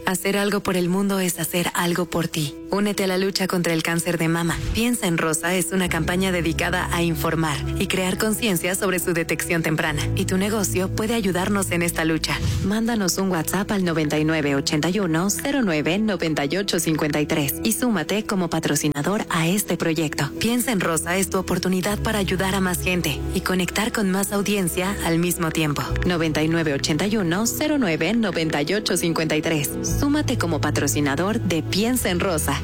Hacer algo por el mundo es hacer algo por ti. Únete a la lucha contra el cáncer de mama. Piensa en Rosa es una campaña dedicada a informar y crear conciencia sobre su detección temprana. Y tu negocio puede ayudarnos en esta lucha. Mándanos un WhatsApp al 9981-099853 y súmate como patrocinador a este proyecto. Piensa en Rosa es tu oportunidad para ayudar a más gente y conectar con más audiencia al mismo tiempo. 9981-099853. Súmate como patrocinador de Piensa en Rosa.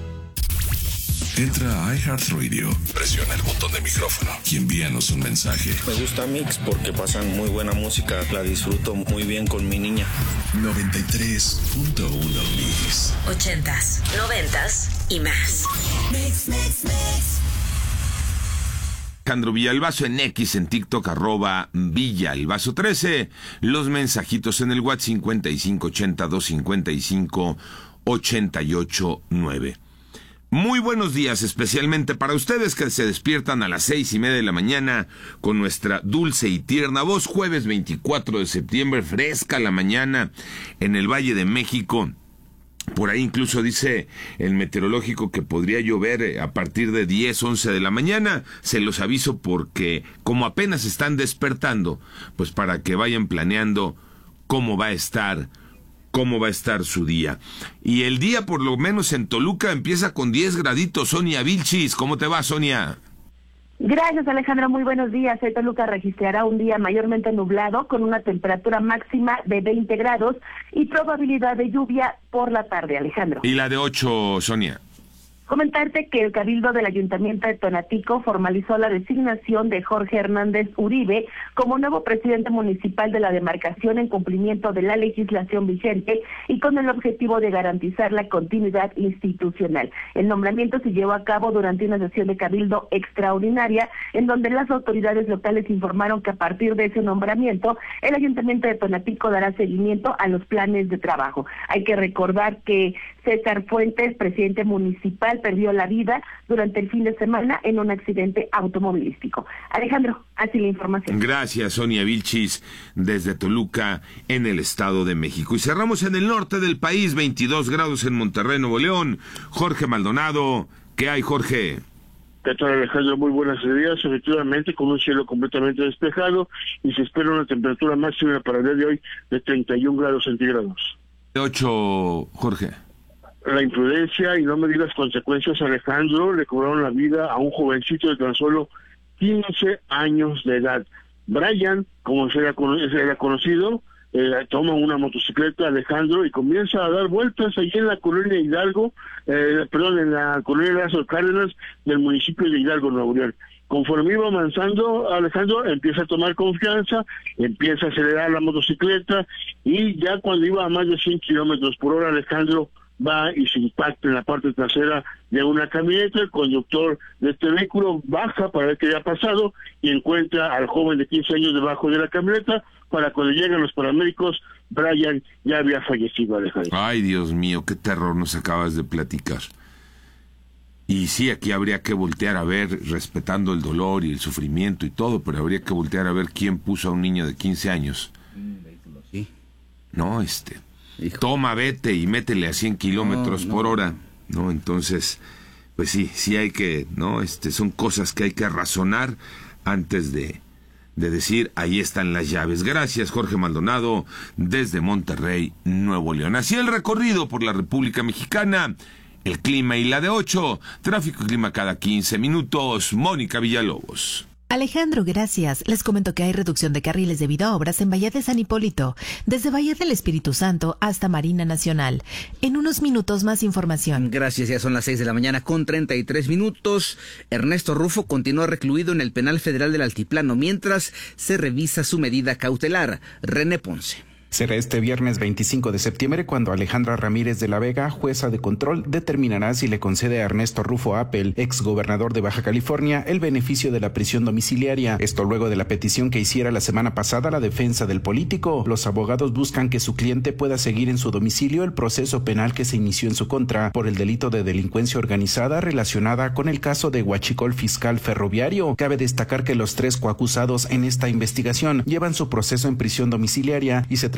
Entra a iHeartRadio, presiona el botón de micrófono y envíanos un mensaje. Me gusta Mix porque pasan muy buena música, la disfruto muy bien con mi niña. 93.1 Mix. 80s, 90s y más. Mix. Alejandro Villalbazo en X, en TikTok, @Villalbazo13. Los mensajitos en el WhatsApp 5580-255-889. Muy buenos días, especialmente para ustedes que se despiertan a las 6:30 de la mañana con nuestra dulce y tierna voz. Jueves 24 de septiembre, fresca la mañana en el Valle de México. Por ahí incluso dice el meteorológico que podría llover a partir de 10, 11 de la mañana. Se los aviso porque como apenas están despertando, pues para que vayan planeando cómo va a estar su día. Y el día, por lo menos en Toluca, empieza con 10 graditos. Sonia Vilchis, ¿cómo te va, Sonia? Gracias, Alejandro. Muy buenos días. Hoy Toluca registrará un día mayormente nublado con una temperatura máxima de 20 grados y probabilidad de lluvia por la tarde, Alejandro. ¿Y la de 8, Sonia? Comentarte que el Cabildo del Ayuntamiento de Tonatico formalizó la designación de Jorge Hernández Uribe como nuevo presidente municipal de la demarcación en cumplimiento de la legislación vigente y con el objetivo de garantizar la continuidad institucional. El nombramiento se llevó a cabo durante una sesión de Cabildo extraordinaria en donde las autoridades locales informaron que a partir de ese nombramiento el Ayuntamiento de Tonatico dará seguimiento a los planes de trabajo. Hay que recordar que César Fuentes, presidente municipal, perdió la vida durante el fin de semana en un accidente automovilístico. Alejandro, así la información. Gracias, Sonia Vilchis, desde Toluca, en el Estado de México. Y cerramos en el norte del país, 22 grados en Monterrey, Nuevo León. Jorge Maldonado, ¿qué hay, Jorge? ¿Qué tal, Alejandro? Muy buenos días. Efectivamente, con un cielo completamente despejado y se espera una temperatura máxima para el día de hoy de 31 grados centígrados. 8, Jorge. La imprudencia y no medir las consecuencias, Alejandro, le cobraron la vida a un jovencito de tan solo 15 años de edad. Brian, como se era conocido, toma una motocicleta, Alejandro, y comienza a dar vueltas allí en la colonia Hidalgo, en la colonia Lázaro Cárdenas del municipio de Hidalgo, Nuevo León. Conforme iba avanzando, Alejandro empieza a tomar confianza, empieza a acelerar la motocicleta y ya cuando iba a más de 100 kilómetros por hora, Alejandro, va y se impacta en la parte trasera de una camioneta. El conductor de este vehículo baja para ver qué había pasado y encuentra al joven de 15 años debajo de la camioneta. Para cuando llegan los paramédicos, Brian ya había fallecido, Alejandro. Ay, Dios mío, qué terror nos acabas de platicar. Y sí, aquí habría que voltear a ver, respetando el dolor y el sufrimiento y todo, pero habría que voltear a ver quién puso a un niño de 15 años. Sí. No, Hijo. Toma, vete y métele a 100 kilómetros por hora, ¿no? Entonces, pues sí hay que, ¿no? Son cosas que hay que razonar antes de decir, ahí están las llaves. Gracias, Jorge Maldonado, desde Monterrey, Nuevo León. Así el recorrido por la República Mexicana, el clima y la de 8, tráfico y clima cada 15 minutos. Mónica Villalobos. Alejandro, gracias. Les comento que hay reducción de carriles debido a obras en Bahía de San Hipólito, desde Bahía del Espíritu Santo hasta Marina Nacional. En unos minutos más información. Gracias, ya son las 6 de la mañana con 33 minutos. Ernesto Rufo continúa recluido en el Penal Federal del Altiplano mientras se revisa su medida cautelar. René Ponce. Será este viernes 25 de septiembre cuando Alejandra Ramírez de la Vega, jueza de control, determinará si le concede a Ernesto Rufo Appel, exgobernador de Baja California, el beneficio de la prisión domiciliaria. Esto luego de la petición que hiciera la semana pasada la defensa del político. Los abogados buscan que su cliente pueda seguir en su domicilio el proceso penal que se inició en su contra por el delito de delincuencia organizada relacionada con el caso de Huachicol Fiscal Ferroviario. Cabe destacar que los 3 coacusados en esta investigación llevan su proceso en prisión domiciliaria y se trata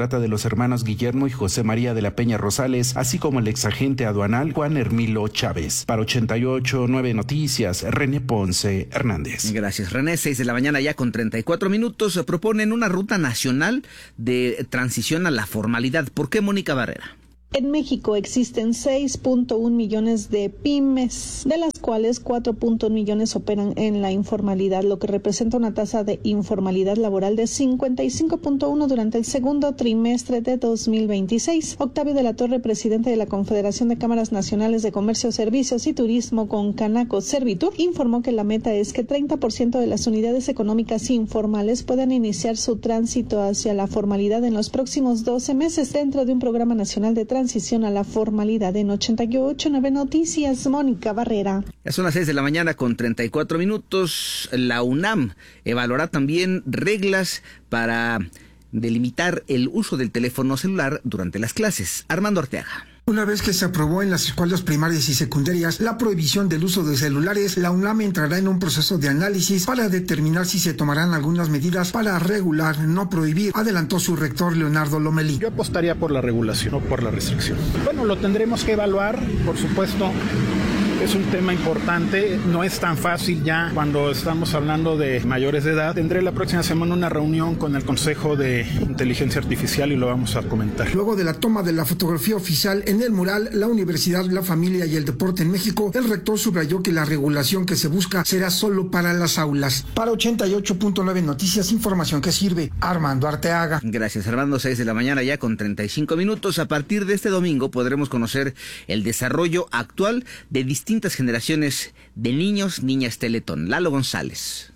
trata de los hermanos Guillermo y José María de la Peña Rosales, así como el exagente aduanal Juan Hermilo Chávez. Para 88.9 Noticias, René Ponce Hernández. Gracias, René. 6 de la mañana ya con 34 minutos. Proponen una ruta nacional de transición a la formalidad. ¿Por qué, Mónica Barrera? En México existen 6.1 millones de pymes, de las cuales 4.1 millones operan en la informalidad, lo que representa una tasa de informalidad laboral de 55.1 durante el segundo trimestre de 2026. Octavio de la Torre, presidente de la Confederación de Cámaras Nacionales de Comercio, Servicios y Turismo con Canaco Servitur, informó que la meta es que 30% de las unidades económicas informales puedan iniciar su tránsito hacia la formalidad en los próximos 12 meses dentro de un programa nacional de transición a la formalidad. En 88.9 Noticias, Mónica Barrera. Ya son las 6 de la mañana con 34 minutos. La UNAM evaluará también reglas para delimitar el uso del teléfono celular durante las clases. Armando Arteaga. Una vez que se aprobó en las escuelas primarias y secundarias la prohibición del uso de celulares, la UNAM entrará en un proceso de análisis para determinar si se tomarán algunas medidas para regular, no prohibir, adelantó su rector Leonardo Lomelí. Yo apostaría por la regulación, no por la restricción. Bueno, lo tendremos que evaluar, por supuesto. Es un tema importante, no es tan fácil ya cuando estamos hablando de mayores de edad. Tendré la próxima semana una reunión con el Consejo de Inteligencia Artificial y lo vamos a comentar. Luego de la toma de la fotografía oficial en el mural La Universidad, la Familia y el Deporte en México, el rector subrayó que la regulación que se busca será solo para las aulas. Para 88.9 Noticias, información que sirve. Armando Arteaga. Gracias, Armando. 6 de la mañana ya con 35 minutos. A partir de este domingo podremos conocer el desarrollo actual de distintas generaciones de niños, niñas Teletón. Lalo González.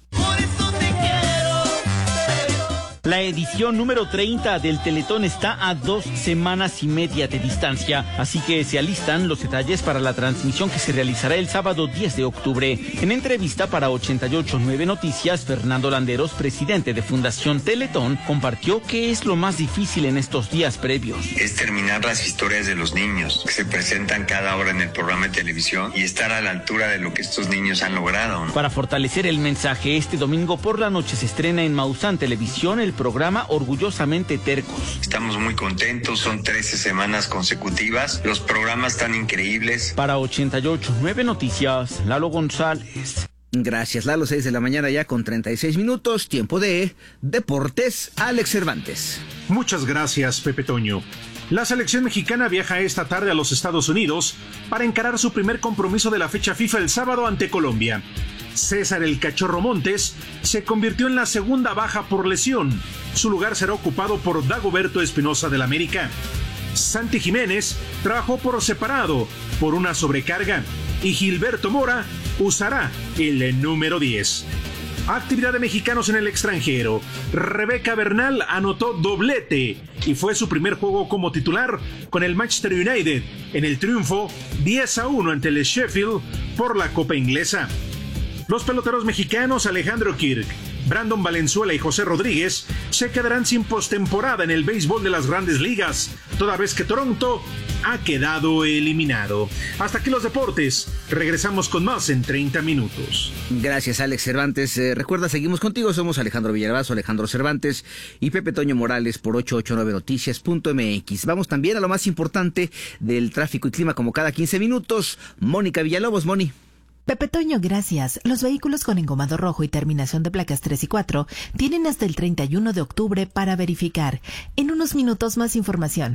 La edición número 30 del Teletón está a 2 semanas y media de distancia, así que se alistan los detalles para la transmisión que se realizará el sábado 10 de octubre. En entrevista para 88.9 Noticias, Fernando Landeros, presidente de Fundación Teletón, compartió qué es lo más difícil en estos días previos. Es terminar las historias de los niños que se presentan cada hora en el programa de televisión y estar a la altura de lo que estos niños han logrado. Para fortalecer el mensaje, este domingo por la noche se estrena en Maussan Televisión el programa Orgullosamente Tercos. Estamos muy contentos, son 13 semanas consecutivas, los programas están increíbles. Para 88.9 Noticias, Lalo González. Gracias, Lalo. 6 de la mañana ya con 36 minutos, tiempo de Deportes. Alex Cervantes. Muchas gracias, Pepe Toño. La selección mexicana viaja esta tarde a los Estados Unidos para encarar su primer compromiso de la fecha FIFA el sábado ante Colombia. César el Cachorro Montes se convirtió en la segunda baja por lesión. Su lugar será ocupado por Dagoberto Espinosa del América. Santi Jiménez trabajó por separado por una sobrecarga y Gilberto Mora usará el número 10. Actividad de mexicanos en el extranjero. Rebeca Bernal anotó doblete y fue su primer juego como titular con el Manchester United en el triunfo 10-1 ante el Sheffield por la Copa Inglesa. Los peloteros mexicanos Alejandro Kirk, Brandon Valenzuela y José Rodríguez se quedarán sin postemporada en el béisbol de las Grandes Ligas, toda vez que Toronto ha quedado eliminado. Hasta aquí los deportes. Regresamos con más en 30 minutos. Gracias, Alex Cervantes. Recuerda, seguimos contigo. Somos Alejandro Villalbazo, Alejandro Cervantes y Pepe Toño Morales por 889noticias.mx. Vamos también a lo más importante del tráfico y clima como cada 15 minutos. Mónica Villalobos, Moni. Pepe Toño, gracias. Los vehículos con engomado rojo y terminación de placas 3 y 4 tienen hasta el 31 de octubre para verificar. En unos minutos más información.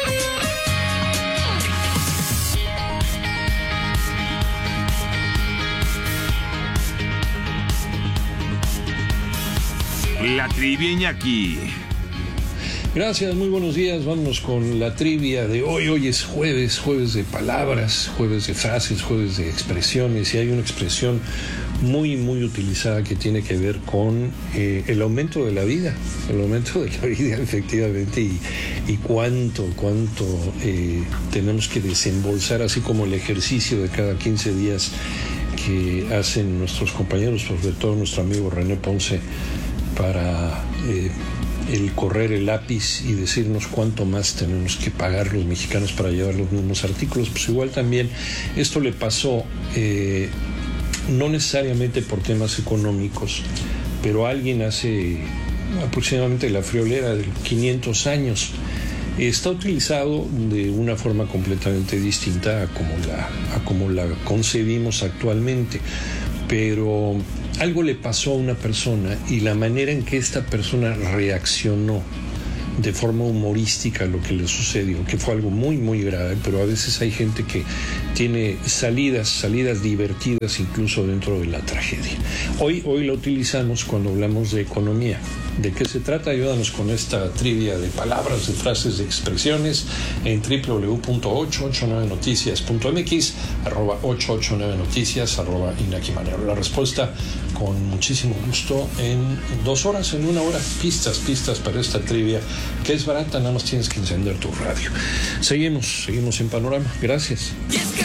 La trivia, Iñaki. Gracias, muy buenos días. Vámonos con la trivia de hoy. Hoy es jueves de palabras, jueves de frases, jueves de expresiones. Y hay una expresión muy utilizada que tiene que ver con el aumento de la vida. El aumento de la vida, efectivamente, y cuánto tenemos que desembolsar, así como el ejercicio de cada 15 días que hacen nuestros compañeros, sobre todo nuestro amigo René Ponce, para el correr el lápiz y decirnos cuánto más tenemos que pagar los mexicanos para llevar los mismos artículos. Pues igual también esto le pasó, no necesariamente por temas económicos, pero alguien hace aproximadamente la friolera de 500 años. Está utilizado de una forma completamente distinta a como la concebimos actualmente, pero algo le pasó a una persona y la manera en que esta persona reaccionó de forma humorística a lo que le sucedió, que fue algo muy muy grave, pero a veces hay gente que tiene salidas divertidas incluso dentro de la tragedia. Hoy lo utilizamos cuando hablamos de economía. ¿De qué se trata? Ayúdanos con esta trivia de palabras, de frases, de expresiones en www.889noticias.mx, @889noticias, @Iñaki Manero. La respuesta con muchísimo gusto en 2 horas, en 1 hora. Pistas para esta trivia que es barata, nada más tienes que encender tu radio. Seguimos en Panorama. Gracias.